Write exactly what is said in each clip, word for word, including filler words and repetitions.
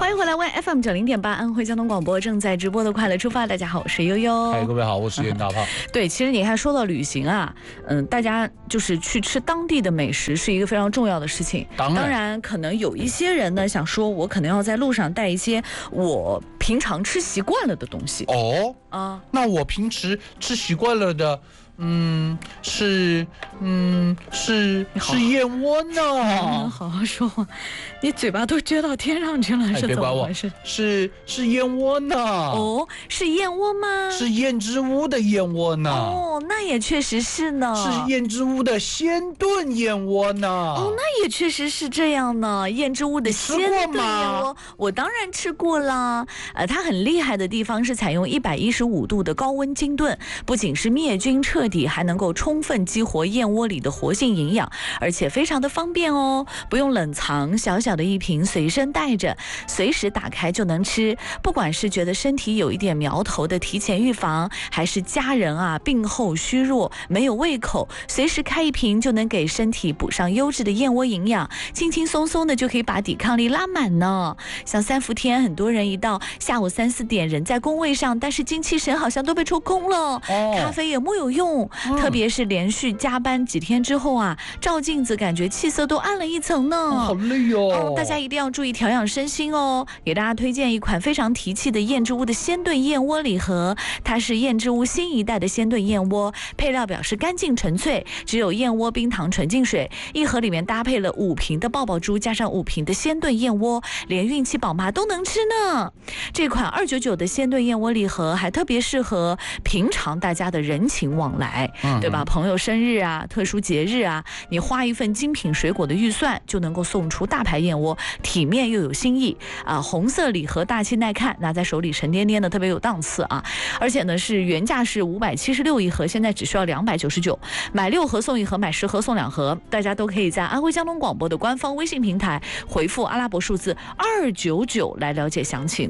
欢迎回来 ，Y F M 九零点八安徽交通广播正在直播的快乐出发。大家好，我是悠悠。 嗨，各位好，我是袁大胖。 对，其实你看，说到旅行啊，嗯，大家就是去吃当地的美食是一个非常重要的事情。 当然， 当然可能有一些人呢想说，我可能要在路上带一些我平常吃习惯了的东西。 哦，啊，那我平时吃习惯了的。嗯，是，嗯，是是燕窝呢。 嗯，好好说话，你嘴巴都撅到天上去了，是怎么回事？ 是是燕窝呢。 哦，是燕窝吗？ 是燕之屋的燕窝呢。 哦，那也确实是呢。 是燕之屋的鲜炖燕窝呢。 哦，那也确实是这样呢。燕之屋的鲜炖燕窝，我当然吃过啦。呃，它很厉害的地方是采用一百一十五度的高温精炖，不仅是灭菌彻底，还能够充分激活燕窝里的活性营养，而且非常的方便哦，不用冷藏，小小的一瓶随身带着，随时打开就能吃。不管是觉得身体有一点苗头的提前预防，还是家人啊病后虚弱没有胃口，随时开一瓶就能给身体补上优质的燕窝营养，轻轻松松的就可以把抵抗力拉满呢。像三伏天，很多人一到下午三四点人在工位上，但是精气神好像都被抽空了，哦、咖啡也没有用。嗯、特别是连续加班几天之后啊，照镜子感觉气色都暗了一层呢， 哦、好累哦、 哦。大家一定要注意调养身心哦。给大家推荐一款非常提气的燕之屋的鲜炖燕窝礼盒，它是燕之屋新一代的鲜炖燕窝，配料表示干净纯粹，只有燕窝、冰糖、纯净水。一盒里面搭配了五瓶的爆爆珠，加上五瓶的鲜炖燕窝，连孕期宝妈都能吃呢。这款二九九的鲜炖燕窝礼盒还特别适合平常大家的人情往来。对吧？朋友生日啊，特殊节日啊，你花一份精品水果的预算，就能够送出大牌燕窝，体面又有新意啊！红色礼盒大气耐看，拿在手里沉甸甸的，特别有档次啊！而且呢，是原价是五百七十六一盒，现在只需要两百九十九，买六盒送一盒，买十盒送两盒。大家都可以在安徽交通广播的官方微信平台回复阿拉伯数字二九九来了解详情。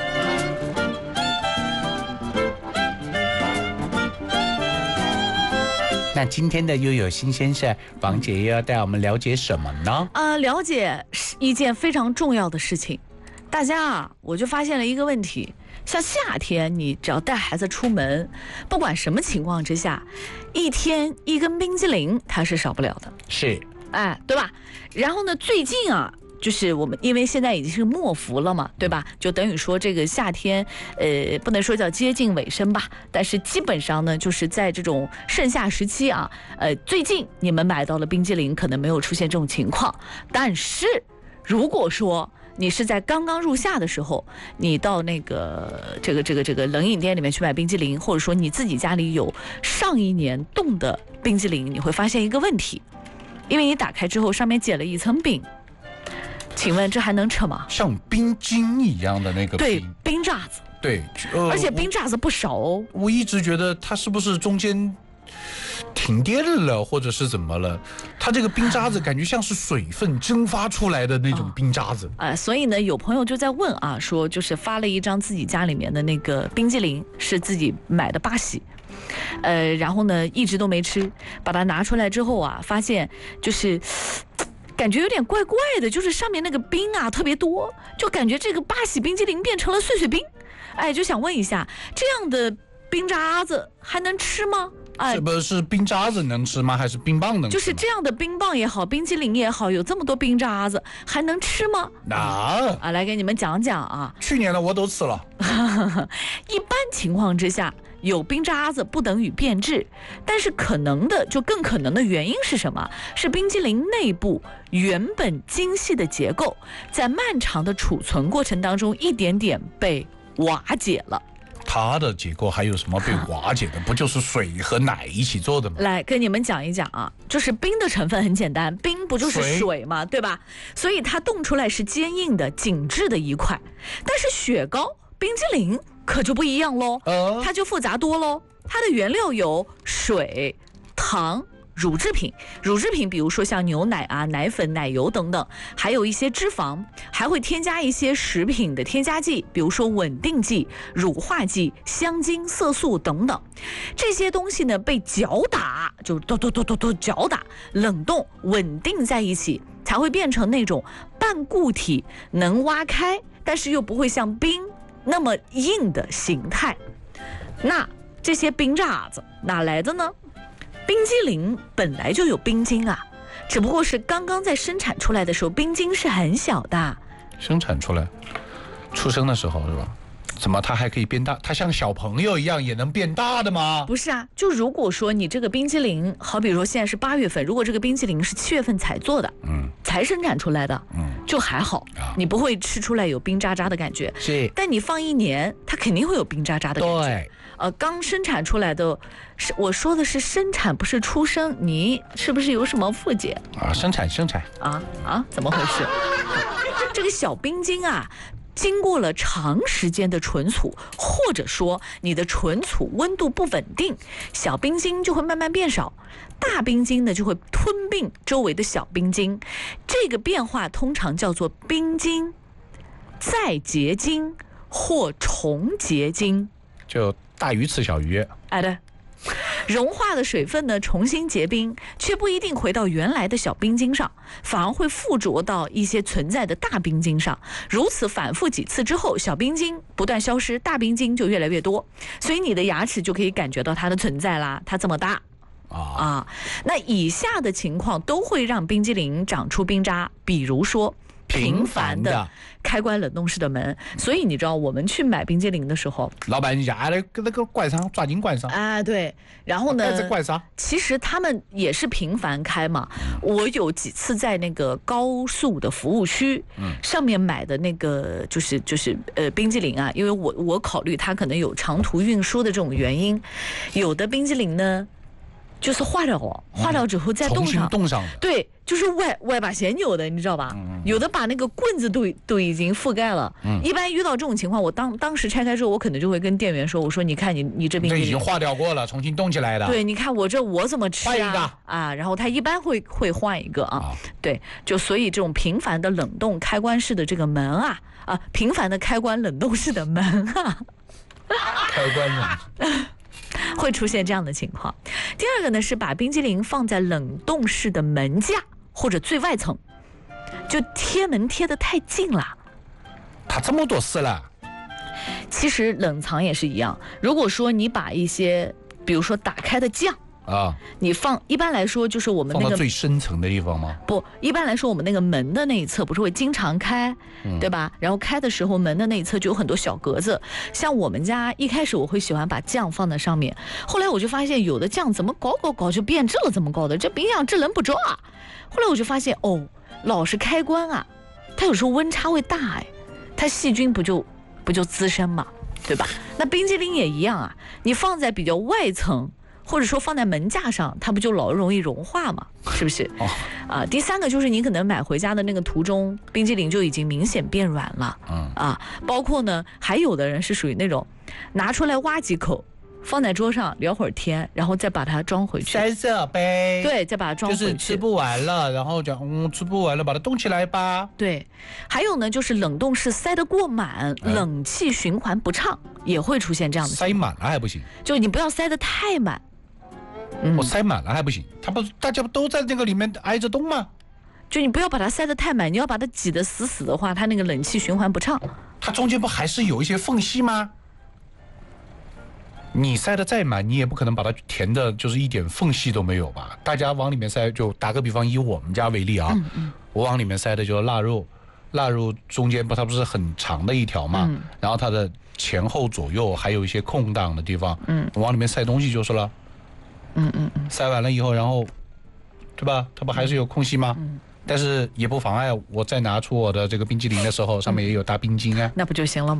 那今天的又有新鲜事，王姐又要带我们了解什么呢？ 啊、呃，了解是一件非常重要的事情。大家啊，我就发现了一个问题，像夏天，你只要带孩子出门，不管什么情况之下，一天一根冰激凌它是少不了的。 是， 哎，对吧？然后呢，最近啊。就是我们因为现在已经是末伏了嘛，对吧？就等于说这个夏天，呃，不能说叫接近尾声吧，但是基本上呢，就是在这种盛夏时期啊，呃，最近你们买到了冰激凌，可能没有出现这种情况。但是如果说你是在刚刚入夏的时候，你到那个这个这个这个冷饮店里面去买冰激凌，或者说你自己家里有上一年冻的冰激凌，你会发现一个问题，因为你打开之后上面结了一层冰。请问这还能吃吗？ 像冰晶一样的那个冰， 对，冰渣子， 对， 呃、而且冰渣子不少哦。 我, 我一直觉得它是不是中间停电了，或者是怎么了？它这个冰渣子感觉像是水分蒸发出来的那种冰渣子啊、哦呃。所以呢，有朋友就在问啊，说就是发了一张自己家里面的那个冰激凌，是自己买的八喜。呃，然后呢，一直都没吃，把它拿出来之后啊，发现就是感觉有点怪怪的，就是上面那个冰啊特别多，就感觉这个八喜冰激凌变成了碎碎冰。哎，就想问一下，这样的冰渣子还能吃吗？哎， 这不是冰渣子能吃吗？还是冰棒能吃？ 就是这样的冰棒也好，冰激凌也好，有这么多冰渣子，还能吃吗？ 那啊，来给你们讲讲啊。 去年的我都吃了。 一般情况之下，有冰渣子不等于变质，但是可能的就更可能的原因是什么？是冰激凌内部原本精细的结构，在漫长的储存过程当中，一点点被瓦解了。 它的结构还有什么被瓦解的？不就是水和奶一起做的吗？ 来跟你们讲一讲啊，就是冰的成分很简单，冰不就是水嘛，对吧？所以它冻出来是坚硬的、紧致的一块。但是雪糕、冰激凌可就不一样喽，呃、它就复杂多喽。它的原料有水、糖、乳制品，乳制品比如说像牛奶啊、奶粉、奶油等等，还有一些脂肪，还会添加一些食品的添加剂，比如说稳定剂、乳化剂、香精、色素等等。这些东西呢被搅打，就咚咚咚咚咚搅打、冷冻、稳定在一起，才会变成那种半固体，能挖开但是又不会像冰那么硬的形态。那这些冰渣子哪来的呢？冰激凌本来就有冰晶啊，只不过是刚刚在生产出来的时候，冰晶是很小的。 生产出来，出生的时候是吧？怎么它还可以变大？它像小朋友一样也能变大的吗？ 不是啊，就如果说你这个冰激凌，好比说现在是八月份，如果这个冰激凌是七月份才做的，嗯，才生产出来的，嗯，就还好，啊、你不会吃出来有冰渣渣的感觉。 是， 但你放一年，它肯定会有冰渣渣的感觉。 对， 呃，刚生产出来的，是我说的是生产，不是出生。你是不是有什么误解啊？生产，生产啊啊，怎么回事？这个小冰晶啊。经过了长时间的存储，或者说你的存储温度不稳定，小冰晶就会慢慢变少，大冰晶呢就会吞并周围的小冰晶。这个变化通常叫做冰晶再结晶或重结晶， 就大鱼吃小鱼。 哎，对。融化的水分呢重新结冰，却不一定回到原来的小冰晶上，反而会附着到一些存在的大冰晶上。如此反复几次之后，小冰晶不断消失，大冰晶就越来越多，所以你的牙齿就可以感觉到它的存在啦，它这么大啊啊。那以下的情况都会让冰激凌长出冰渣，比如说频繁的开关冷冻室的门，所以你知道我们去买冰激凌的时候， 老板压的那个关上，抓紧关上啊，对。然后呢， 关上。其实他们也是频繁开嘛。我有几次在那个高速的服务区、嗯、上面买的那个就是就是呃冰激凌啊，因为我我考虑它可能有长途运输的这种原因，有的冰激凌呢。就是化掉哦，化掉之后再冻上， 重新冻上。 对，就是外外把咸有的，你知道吧？嗯、有的把那个棍子都都已经覆盖了。嗯、一般遇到这种情况，我当当时拆开之后，我可能就会跟店员说：“我说你看你你这冰激凌这已经化掉过了，重新冻起来的。 对，你看我这我怎么吃啊？ 换一个啊，然后他一般会会换一个啊。啊对，就所以这种频繁的冷冻开关式的这个门啊啊，频繁的开关冷冻式的门啊， 开关冷。 会出现这样的情况。第二个呢是把冰激凌放在冷冻室的门架或者最外层，就贴门贴得太近了。 它这么多事了。 其实冷藏也是一样，如果说你把一些比如说打开的酱啊，你放一般来说就是我们那个放到最深层的地方吗？ 不，一般来说我们那个门的那一侧不是会经常开，嗯、对吧？然后开的时候门的那一侧就有很多小格子。像我们家一开始我会喜欢把酱放在上面，后来我就发现有的酱怎么搞搞搞就变质了，这么高的，这冰箱制冷不着啊。后来我就发现哦，老是开关啊，它有时候温差会大哎，它细菌不就不就滋生嘛，对吧？那冰激凌也一样啊，你放在比较外层。或者说放在门架上，它不就老容易融化吗？是不是？哦，啊，第三个就是你可能买回家的那个途中，冰激凌就已经明显变软了。嗯，啊，包括呢，还有的人是属于那种拿出来挖几口，放在桌上聊会儿天，然后再把它装回去。 塞着呗。 对，再把它装回去。 就是吃不完了，然后讲嗯，吃不完了，把它冻起来吧。 对，还有呢，就是冷冻室塞得过满，嗯、冷气循环不畅，也会出现这样的情况。 塞满了还不行。 就你不要塞得太满。 嗯、我塞满了还不行，它不大家都在那个里面挨着冻吗？ 就你不要把它塞得太满，你要把它挤得死死的话，它那个冷气循环不畅。 它中间不还是有一些缝隙吗？你塞得再满，你也不可能把它填的，就是一点缝隙都没有吧？大家往里面塞，就打个比方，以我们家为例啊，嗯嗯、我往里面塞的就是腊肉，腊肉中间不它不是很长的一条嘛，嗯、然后它的前后左右还有一些空档的地方，嗯，我往里面塞东西就是了。嗯嗯嗯，塞完了以后，然后，对吧？它不还是有空隙吗？嗯，但是也不妨碍我再拿出我的这个冰激凌的时候，上面也有大冰晶啊， 那不就行了吗？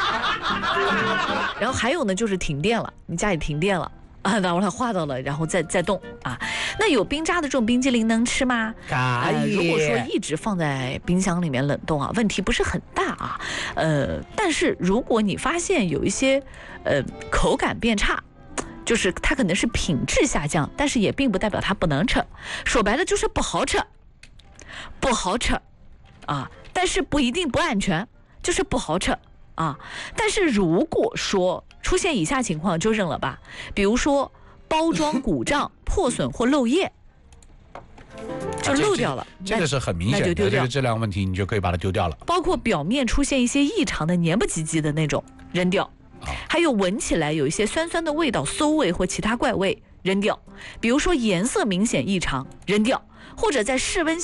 然后还有呢，就是停电了，你家里停电了啊，然后它化到了，然后再再冻啊。那有冰渣的这种冰激凌能吃吗？ 可以。 如果说一直放在冰箱里面冷冻啊，问题不是很大啊。呃，但是如果你发现有一些呃口感变差。就是它可能是品质下降，但是也并不代表它不能吃，说白了就是不好吃，不好吃啊！但是不一定不安全，就是不好吃啊！但是如果说出现以下情况，就扔了吧，比如说包装鼓胀、破损或漏液， 就漏掉了。 这个是很明显的，这个质量问题，你就可以把它丢掉了。 包括表面出现一些异常的黏不唧唧的那种，扔掉。还有闻起来有一些酸酸的味道、馊味或其他怪味，扔掉。比如说颜色明显异常，扔掉。或者在室温